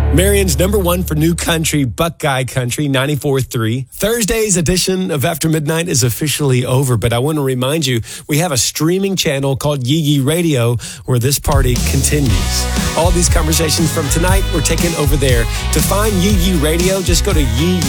Marion's number one for new country, Buckeye Country, 94.3. Thursday's edition of After Midnight is officially over, but I want to remind you, we have a streaming channel called Yee Yee Radio where this party continues. All these conversations from tonight, we're taking over there. To find Yee Yee Radio, just go to yeeyee.fm.